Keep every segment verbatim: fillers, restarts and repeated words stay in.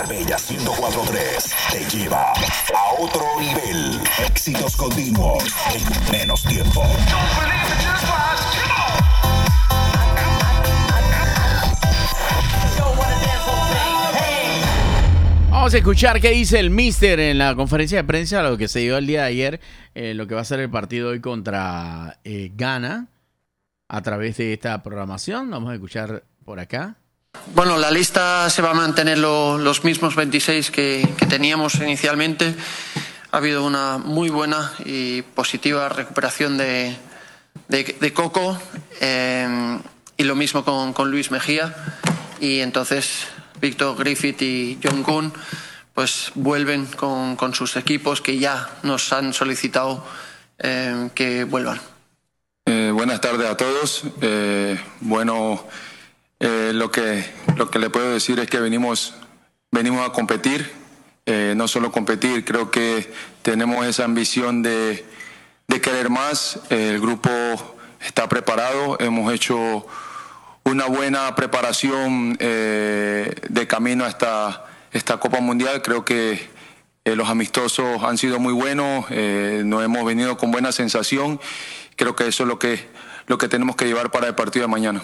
Marbella ciento cuatro punto tres te lleva a otro nivel. Éxitos continuos en menos tiempo. Vamos a escuchar qué dice el Mister en la conferencia de prensa, lo que se dio el día de ayer, eh, lo que va a ser el partido hoy contra eh, Ghana, a través de esta programación. Vamos a escuchar por acá. Bueno, la lista se va a mantener lo, los mismos veintiséis que, que teníamos inicialmente. Ha habido una muy buena y positiva recuperación de, de, de Coco, eh, y lo mismo con, con Luis Mejía. Y entonces Víctor Griffith y John Gunn pues vuelven con, con sus equipos que ya nos han solicitado eh, que vuelvan. Eh, buenas tardes a todos. Eh, bueno, eh, lo que lo que le puedo decir es que venimos venimos a competir, eh, no solo competir. Creo que tenemos esa ambición de, de querer más. Eh, el grupo está preparado. Hemos hecho una buena preparación eh, de camino a esta, esta Copa Mundial. Creo que eh, los amistosos han sido muy buenos, eh, nos hemos venido con buena sensación. Creo que eso es lo que, lo que tenemos que llevar para el partido de mañana.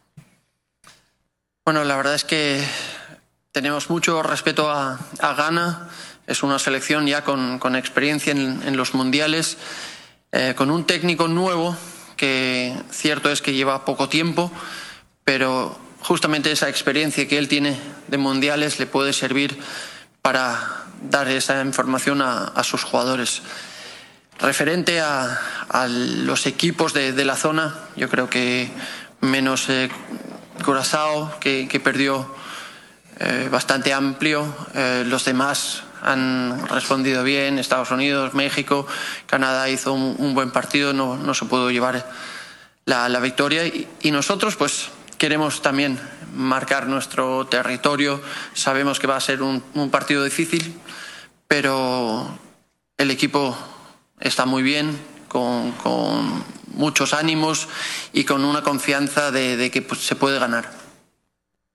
Bueno, la verdad es que tenemos mucho respeto a, a Ghana. Es una selección ya con, con experiencia en, en los mundiales, eh, con un técnico nuevo que cierto es que lleva poco tiempo, pero justamente esa experiencia que él tiene de mundiales le puede servir para dar esa información a, a sus jugadores. Referente a, a los equipos de, de la zona, yo creo que menos eh, Curazao, que, que perdió eh, bastante amplio, eh, los demás han respondido bien. Estados Unidos, México, Canadá hizo un, un buen partido, no, no se pudo llevar la, la victoria y, y nosotros pues queremos también marcar nuestro territorio. Sabemos que va a ser un, un partido difícil, pero el equipo está muy bien, con, con muchos ánimos y con una confianza de, de que pues, se puede ganar.